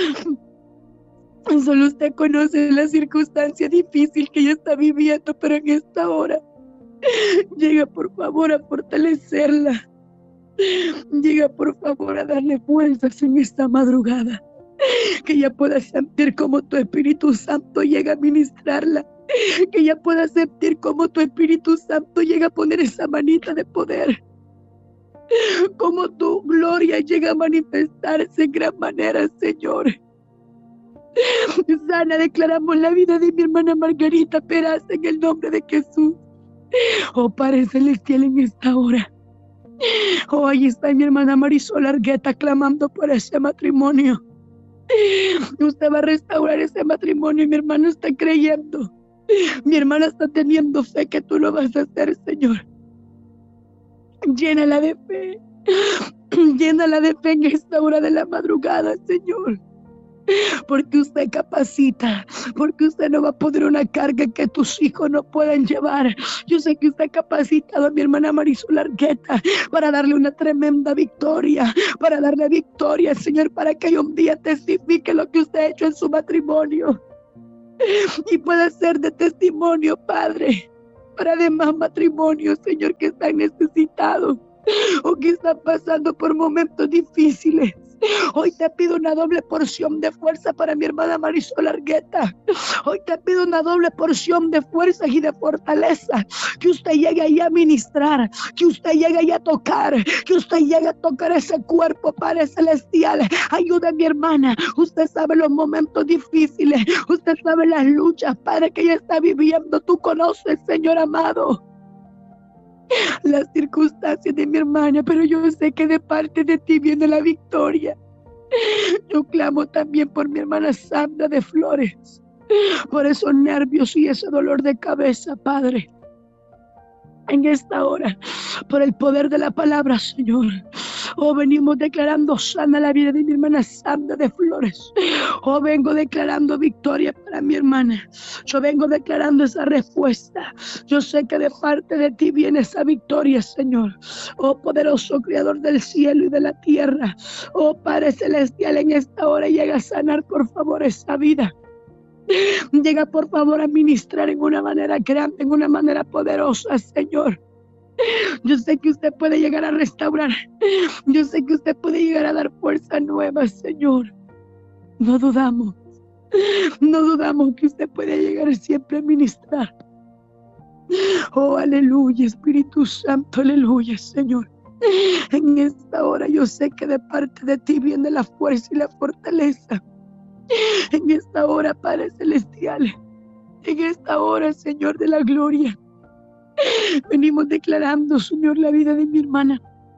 Solo usted conoce la circunstancia difícil que ella está viviendo, pero en esta hora, llega por favor a fortalecerla. Llega por favor a darle fuerzas en esta madrugada. Que ella pueda sentir como tu Espíritu Santo llega a ministrarla. Que ella pueda sentir como tu Espíritu Santo llega a poner esa manita de poder. Como tu gloria llega a manifestarse en gran manera, Señor. Sana, declaramos la vida de mi hermana Margarita Peraza en el nombre de Jesús. Oh Padre Celestial, en esta hora. Oh, ahí está mi hermana Marisol Argueta clamando por ese matrimonio. Usted va a restaurar ese matrimonio y mi hermano está creyendo. Mi hermana está teniendo fe que tú lo vas a hacer, Señor. Llénala de fe. Llénala de fe en esta hora de la madrugada, Señor. Porque usted capacita, porque usted no va a poner una carga que tus hijos no puedan llevar. Yo sé que usted ha capacitado a mi hermana Marisol Argueta para darle una tremenda victoria, para darle victoria, Señor, para que un día testifique lo que usted ha hecho en su matrimonio y pueda ser de testimonio, Padre, para demás matrimonios, Señor, que están necesitados o que están pasando por momentos difíciles. Hoy te pido una doble porción de fuerza para mi hermana Marisol Argueta. Hoy te pido una doble porción de fuerzas y de fortaleza. Que usted llegue ahí a ministrar, que usted llegue ahí a tocar, que usted llegue a tocar ese cuerpo, Padre Celestial. Ayuda a mi hermana. Usted sabe los momentos difíciles, usted sabe las luchas, Padre, que ella está viviendo. Tú conoces, Señor amado. las circunstancias de mi hermana, pero yo sé que de parte de ti viene la victoria. Yo clamo también por mi hermana Sandra de Flores, por esos nervios y ese dolor de cabeza, Padre. En esta hora, por el poder de la palabra, Señor, oh, venimos declarando sana la vida de mi hermana Sandra de Flores. Oh, vengo declarando victoria para mi hermana. Yo vengo declarando esa respuesta. Yo sé que de parte de ti viene esa victoria, Señor. Oh, poderoso Creador del cielo y de la tierra. Oh, Padre Celestial, en esta hora llega a sanar, por favor, esa vida. Llega, por favor, a ministrar en una manera grande, en una manera poderosa, Señor. Yo sé que usted puede llegar a restaurar. Yo sé que usted puede llegar a dar fuerza nueva, Señor. No dudamos. No dudamos que usted puede llegar siempre a ministrar. Oh, aleluya, Espíritu Santo, aleluya, Señor. En esta hora yo sé que de parte de ti viene la fuerza y la fortaleza. En esta hora, Padre Celestial, en esta hora, Señor de la gloria, venimos declarando, Señor, la vida de mi hermana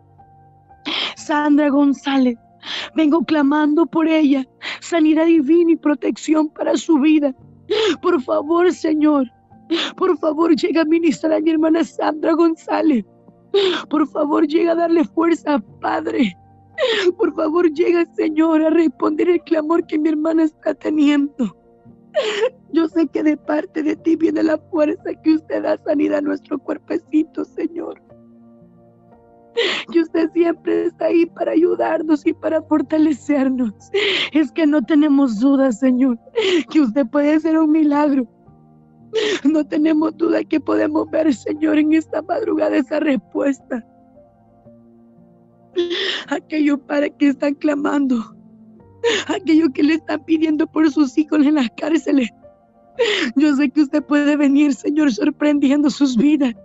Sandra González. Vengo clamando por ella, sanidad divina y protección para su vida. Por favor, Señor, por favor, llega a ministrar a mi hermana Sandra González. Por favor, llega a darle fuerza, Padre. Por favor, llega, Señor, a responder el clamor que mi hermana está teniendo. Yo sé que de parte de ti viene la fuerza que usted da sanidad a nuestro cuerpecito, Señor. Que usted siempre está ahí para ayudarnos y para fortalecernos. Es que no tenemos duda, Señor, que usted puede hacer un milagro. No tenemos duda que podemos ver, Señor, en esta madrugada esa respuesta. Aquellos padres que están clamando, aquellos que le están pidiendo por sus hijos en las cárceles. Yo sé que usted puede venir, Señor, sorprendiendo sus vidas.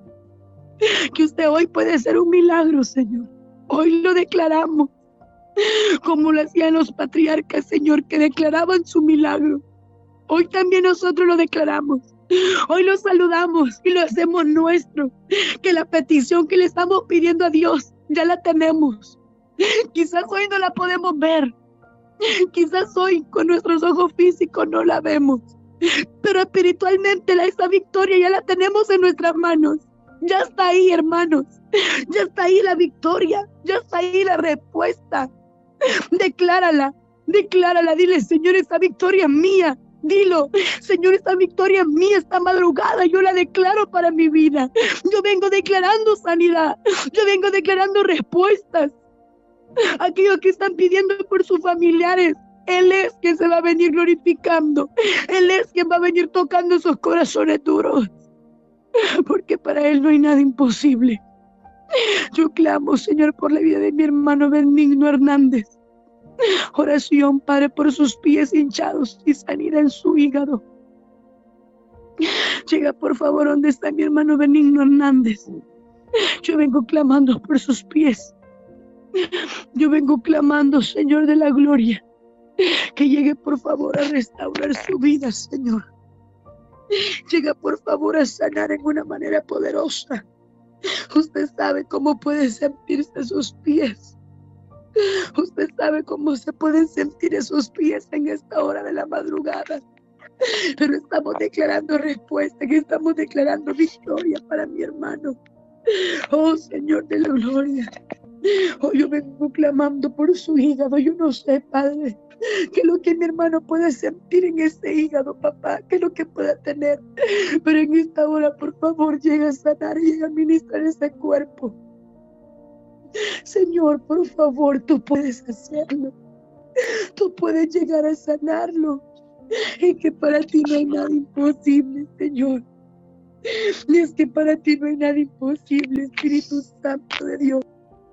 Que usted hoy puede hacer un milagro, Señor. Hoy lo declaramos, como lo hacían los patriarcas, Señor, que declaraban su milagro. Hoy también nosotros lo declaramos. Hoy lo saludamos y lo hacemos nuestro. Que la petición que le estamos pidiendo a Dios ya la tenemos. Quizás hoy no la podemos ver. Quizás hoy con nuestros ojos físicos no la vemos. Pero espiritualmente la, esa victoria ya la tenemos en nuestras manos. Ya está ahí, hermanos. Ya está ahí la victoria. Ya está ahí la respuesta. Declárala. Declárala. Dile, Señor, esa victoria es mía. Dilo, Señor, esta victoria es mía, esta madrugada, yo la declaro para mi vida. Yo vengo declarando sanidad, yo vengo declarando respuestas. Aquellos que están pidiendo por sus familiares, Él es quien se va a venir glorificando. Él es quien va a venir tocando esos corazones duros. Porque para Él no hay nada imposible. Yo clamo, Señor, por la vida de mi hermano Benigno Hernández. Oración, Padre, por sus pies hinchados y sanidad en su hígado. Llega, por favor, donde está mi hermano Benigno Hernández. Yo vengo clamando por sus pies. Yo vengo clamando, Señor de la gloria, que llegue, por favor, a restaurar su vida, Señor. Llega, por favor, a sanar en una manera poderosa. Usted sabe cómo pueden sentirse sus pies. Usted sabe cómo se pueden sentir esos pies en esta hora de la madrugada. Pero estamos declarando respuesta, que estamos declarando victoria para mi hermano. Oh, Señor de la gloria. Oh, yo vengo clamando por su hígado. Yo no sé, Padre, qué es lo que mi hermano puede sentir en ese hígado, papá, qué es lo que pueda tener. Pero en esta hora, por favor, llega a sanar, llega a ministrar ese cuerpo. Señor, por favor, tú puedes hacerlo. Tú puedes llegar a sanarlo. Es que para ti no hay nada imposible, Señor. Es que para ti no hay nada imposible, Espíritu Santo de Dios.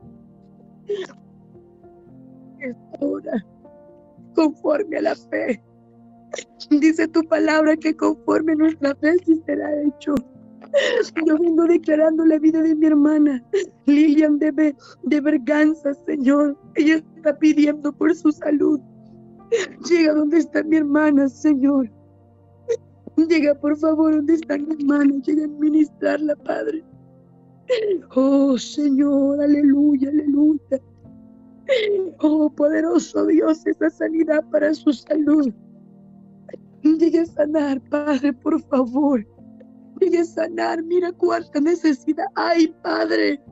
Esta hora, conforme a la fe, dice tu palabra que conforme a nuestra fe sí será hecho. Yo vengo declarando la vida de mi hermana Lilian de, de Berganza, Señor. Ella está pidiendo por su salud. Llega donde está mi hermana, Señor. Llega, por favor, donde está mi hermana. Llega a administrarla, Padre. Oh Señor, aleluya, aleluya. Oh poderoso Dios, esa sanidad para su salud. Llegue a sanar, Padre, por favor. Llegue a sanar. Mira cuánta necesidad hay, Padre.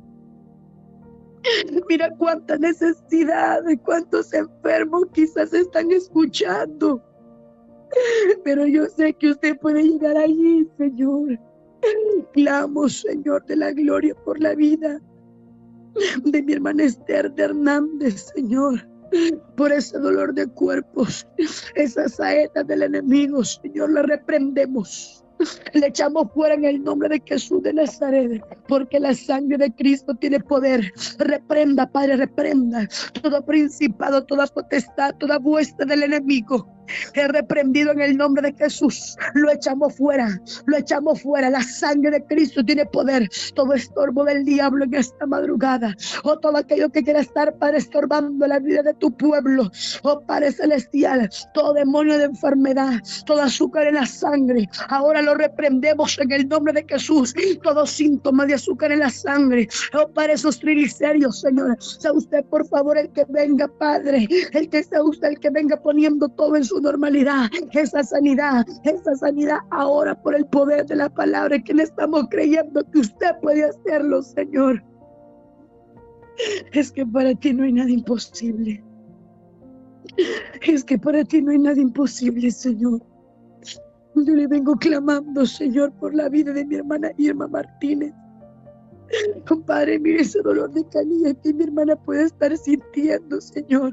Mira cuánta necesidad, cuántos enfermos quizás están escuchando. Pero yo sé que usted puede llegar allí, Señor. Clamo, Señor, de la gloria por la vida de mi hermana Esther de Hernández, Señor. Por ese dolor de cuerpos, esa saeta del enemigo, Señor, la reprendemos. Le echamos fuera en el nombre de Jesús de Nazaret, porque la sangre de Cristo tiene poder. Reprenda, Padre, reprenda todo principado, toda potestad, toda vuestra del enemigo. He reprendido en el nombre de Jesús. Lo echamos fuera, lo echamos fuera. La sangre de Cristo tiene poder. Todo estorbo del diablo en esta madrugada, o oh, todo aquello que quiera estar, Padre, estorbando la vida de tu pueblo, oh Padre celestial, todo demonio de enfermedad, todo azúcar en la sangre, ahora lo reprendemos en el nombre de Jesús. Todo síntoma de azúcar en la sangre, oh Padre, esos triglicéridos, Señor, sea usted por favor el que venga, Padre, el que sea usted el que venga poniendo todo en su normalidad, esa sanidad, esa sanidad ahora por el poder de la palabra, que le estamos creyendo que usted puede hacerlo, Señor. Es que para ti no hay nada imposible. Es que para ti no hay nada imposible, Señor. Yo le vengo clamando, Señor, por la vida de mi hermana Irma Martínez. Compadre, mire ese dolor de canilla que mi hermana puede estar sintiendo, Señor.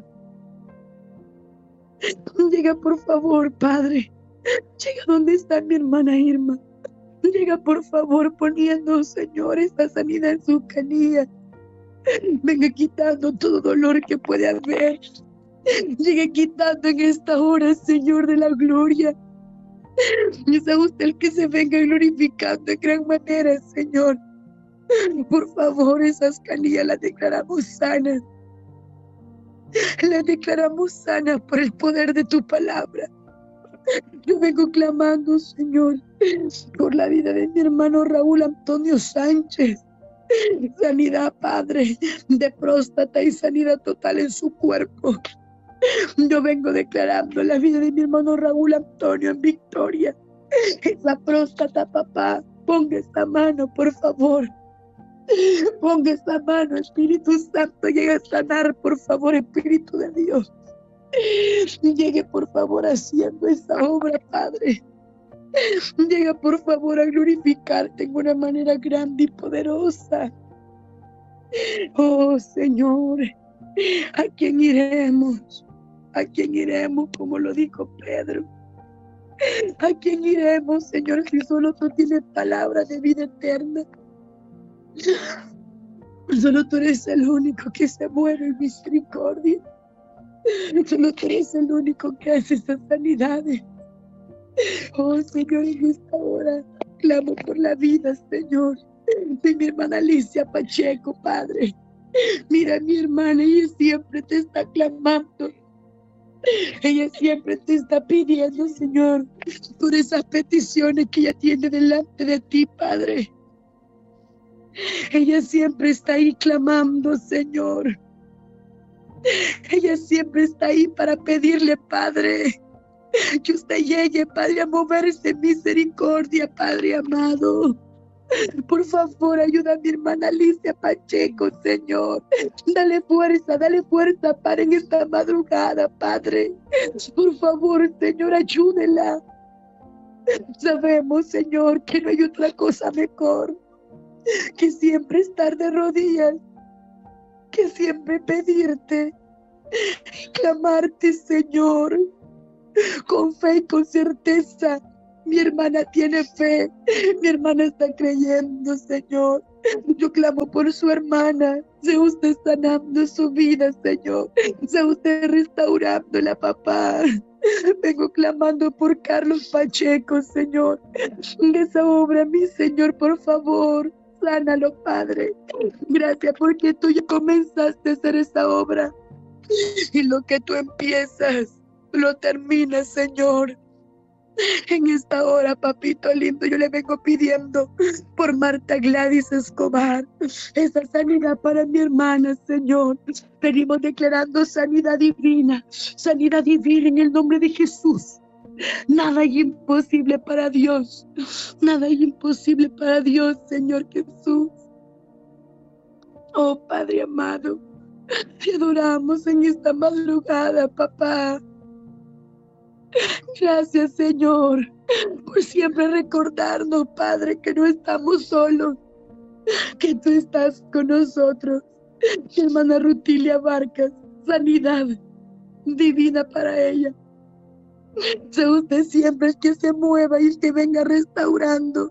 Llega, por favor, Padre. Llega donde está mi hermana Irma. Llega, por favor, poniendo, Señor, esta sanidad en su canilla. Venga quitando todo dolor que puede haber. Llegue quitando en esta hora, Señor de la gloria. Y sea usted el que se venga glorificando en gran manera, Señor. Por favor, esas canillas las declaramos sanas. Las declaramos sanas por el poder de tu palabra. Yo vengo clamando, Señor, por la vida de mi hermano Raúl Antonio Sánchez. Sanidad, Padre, de próstata y sanidad total en su cuerpo. Yo vengo declarando la vida de mi hermano Raúl Antonio en victoria. Esa próstata, papá, ponga esta mano, por favor. Ponga esta mano, Espíritu Santo, llegue a sanar, por favor, Espíritu de Dios. Llegue, por favor, haciendo esa obra, Padre. Llega, por favor, a glorificarte en una manera grande y poderosa. Oh, Señor, ¿a quién iremos? ¿A quién iremos? Como lo dijo Pedro. ¿A quién iremos, Señor, si solo tú tienes palabras de vida eterna? Solo tú eres el único que se mueve en misericordia. Solo tú eres el único que hace esas sanidades. Oh, Señor, en esta hora clamo por la vida, Señor, de mi hermana Alicia Pacheco, Padre. Mira a mi hermana, ella siempre te está clamando. Ella siempre te está pidiendo, Señor, por esas peticiones que ella tiene delante de ti, Padre. Ella siempre está ahí clamando, Señor. Ella siempre está ahí para pedirle, Padre, que usted llegue, Padre, a moverse en misericordia, Padre amado. Por favor, ayuda a mi hermana Alicia Pacheco, Señor. Dale fuerza, dale fuerza, Padre, en esta madrugada, Padre. Por favor, Señor, ayúdela. Sabemos, Señor, que no hay otra cosa mejor que siempre estar de rodillas, que siempre pedirte, clamarte, Señor, con fe y con certeza. Mi hermana tiene fe, mi hermana está creyendo, Señor. Yo clamo por su hermana, sea usted sanando su vida, Señor, sea usted restaurándola, papá. Vengo clamando por Carlos Pacheco, Señor. En esa obra, mi Señor, por favor, sánalo, Padre. Gracias porque tú ya comenzaste a hacer esa obra. Y lo que tú empiezas, lo terminas, Señor. En esta hora, papito lindo, yo le vengo pidiendo por Marta Gladys Escobar, esa sanidad para mi hermana, Señor. Venimos declarando sanidad divina, sanidad divina en el nombre de Jesús. Nada es imposible para Dios, nada es imposible para Dios, Señor Jesús. Oh, Padre amado, te adoramos en esta madrugada, papá. Gracias, Señor, por siempre recordarnos, Padre, que no estamos solos, que tú estás con nosotros. Hermana Rutilia Vargas, sanidad divina para ella. Sea usted siempre el que se mueva y el que venga restaurando.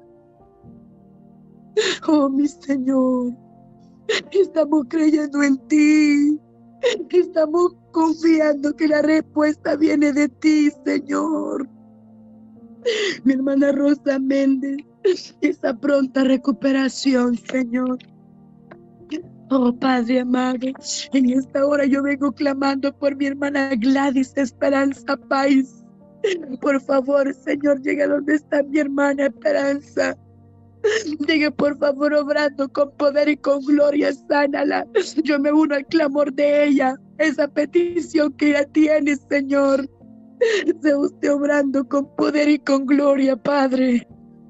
Oh, mi Señor, estamos creyendo en ti. Estamos confiando que la respuesta viene de ti, Señor. Mi hermana Rosa Méndez, esa pronta recuperación, Señor. Oh, Padre amado, en esta hora yo vengo clamando por mi hermana Gladys Esperanza Páez. Por favor, Señor, llegue donde está mi hermana Esperanza. Llegue, por favor, obrando con poder y con gloria, sánala. Yo me uno al clamor de ella, esa petición que ella tiene, Señor. Sea usted obrando con poder y con gloria, Padre.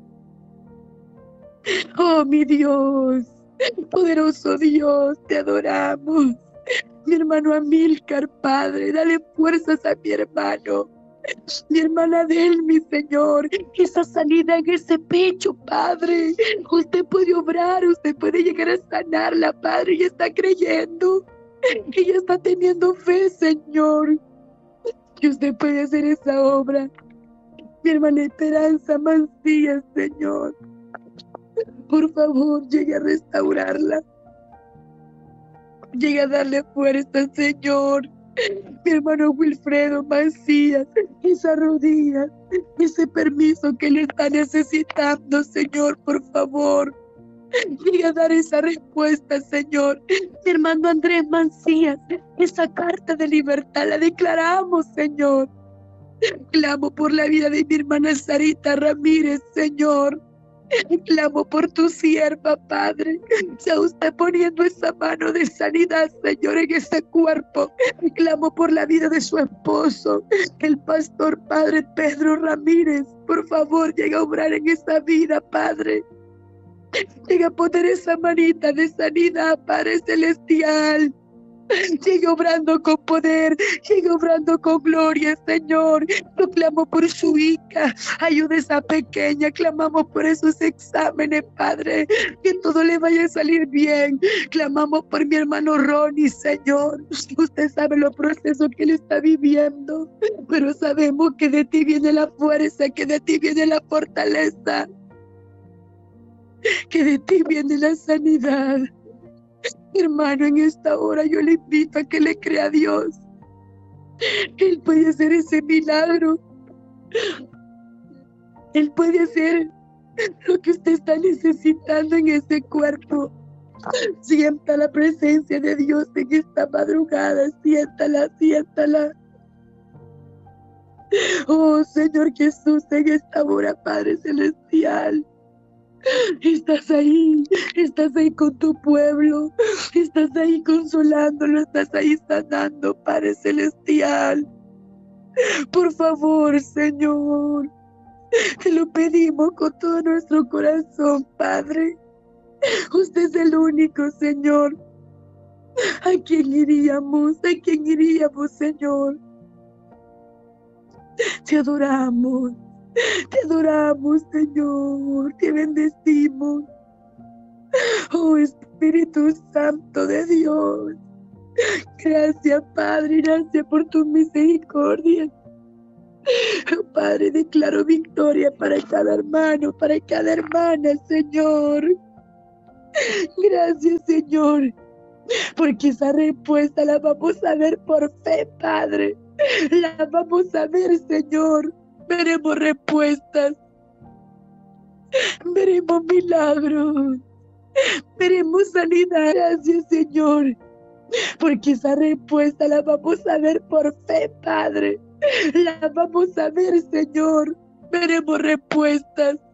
Oh, mi Dios, poderoso Dios, te adoramos. Mi hermano Amílcar, Padre, dale fuerzas a mi hermano. Mi hermana Del, mi Señor, esa sanidad en ese pecho, Padre. Usted puede obrar, usted puede llegar a sanarla, Padre. Ella está creyendo, ella está teniendo fe, Señor, que usted puede hacer esa obra. Mi hermana Esperanza Mancías, Señor, por favor, llegue a restaurarla. Llegue a darle fuerza, Señor. Mi hermano Wilfredo Macías, esa rodilla, ese permiso que le está necesitando, Señor, por favor. Llegue a dar esa respuesta, Señor. Mi hermano Andrés Macías, esa carta de libertad la declaramos, Señor. Clamo por la vida de mi hermana Sarita Ramírez, Señor. Clamo por tu sierva, Padre. Sea usted poniendo esa mano de sanidad, Señor, en ese cuerpo. Clamo por la vida de su esposo, el pastor Padre Pedro Ramírez. Por favor, llega a obrar en esa vida, Padre. Llega a poner esa manita de sanidad, Padre Celestial. Sigue obrando con poder, sigue obrando con gloria, Señor. Yo clamo por su hija, ayuda a esa pequeña, clamamos por esos exámenes, Padre, que todo le vaya a salir bien. Clamamos por mi hermano Ronnie, Señor. Usted sabe los procesos que él está viviendo, pero sabemos que de ti viene la fuerza, que de ti viene la fortaleza, que de ti viene la sanidad. Hermano, en esta hora yo le invito a que le crea a Dios. Él puede hacer ese milagro. Él puede hacer lo que usted está necesitando en ese cuerpo. Sienta la presencia de Dios en esta madrugada. Siéntala, siéntala. Oh, Señor Jesús, en esta hora, Padre Celestial. Estás ahí, estás ahí con tu pueblo, estás ahí consolándolo, estás ahí sanando, Padre Celestial. Por favor, Señor, te lo pedimos con todo nuestro corazón, Padre. Usted es el único, Señor. ¿A quién iríamos? ¿A quién iríamos, Señor? Te adoramos. Te adoramos, Señor, te bendecimos. Oh, Espíritu Santo de Dios. Gracias, Padre, gracias por tu misericordia. Padre, declaro victoria para cada hermano, para cada hermana, Señor. Gracias, Señor, porque esa respuesta la vamos a ver por fe, Padre. La vamos a ver, Señor. Veremos respuestas, veremos milagros, veremos sanidad. Gracias, Señor, porque esa respuesta la vamos a ver por fe, Padre. La vamos a ver, Señor. veremos respuestas.